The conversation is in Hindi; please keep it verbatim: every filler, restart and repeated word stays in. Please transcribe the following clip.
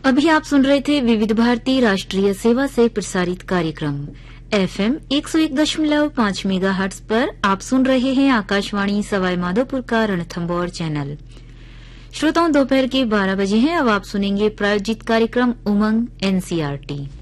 अभी आप सुन रहे थे विविध भारती राष्ट्रीय सेवा से प्रसारित कार्यक्रम एफएम एक सौ एक दशमलव पांच मेगाहर्ट्ज पर आप सुन रहे हैं आकाशवाणी सवाई माधोपुर का रणथंभौर चैनल। श्रोताओं, दोपहर के बारह बजे हैं। अब आप सुनेंगे प्रायोजित कार्यक्रम उमंग एनसीईआरटी।